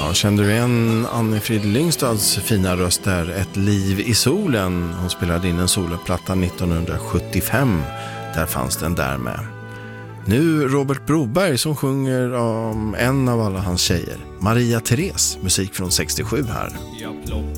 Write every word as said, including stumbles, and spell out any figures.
Ja, kände du igen Anni-Frid Lyngstads fina röst där? Ett liv i solen. Hon spelade in en soloplatta nittonhundrasjuttiofem. Där fanns den där med. Nu Robert Broberg som sjunger om en av alla hans tjejer. Maria Therese, musik från sextiosju här.